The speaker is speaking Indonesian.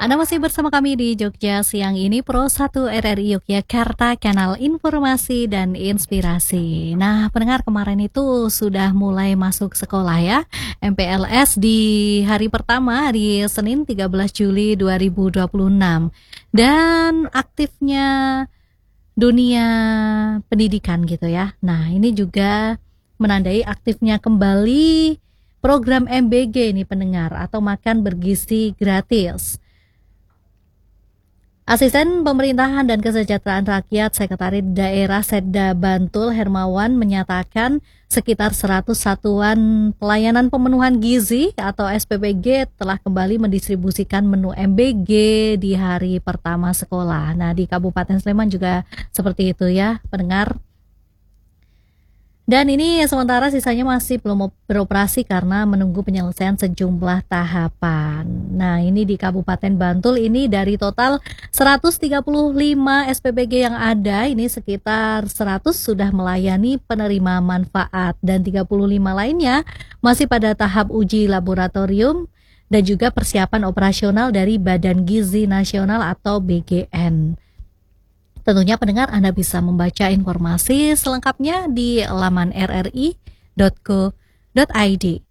Anda masih bersama kami di Jogja Siang ini, Pro 1 RRI Yogyakarta, kanal informasi dan inspirasi. Nah, pendengar, kemarin itu sudah mulai masuk sekolah ya, MPLS di hari pertama, hari Senin 13 Juli 2026. Dan aktifnya dunia pendidikan gitu ya. Nah, ini juga menandai aktifnya kembali program MBG nih pendengar, atau makan bergizi gratis. Asisten Pemerintahan dan Kesejahteraan Rakyat Sekretaris Daerah Setda Bantul Hermawan menyatakan sekitar 100 satuan pelayanan pemenuhan gizi atau SPPG telah kembali mendistribusikan menu MBG di hari pertama sekolah. Nah, di Kabupaten Sleman juga seperti itu ya, pendengar. Dan ini sementara sisanya masih belum beroperasi karena menunggu penyelesaian sejumlah tahapan. Nah, ini di Kabupaten Bantul ini dari total 135 SPBG yang ada, ini sekitar 100 sudah melayani penerima manfaat dan 35 lainnya masih pada tahap uji laboratorium dan juga persiapan operasional dari Badan Gizi Nasional atau BGN. Tentunya pendengar, Anda bisa membaca informasi selengkapnya di laman rri.co.id.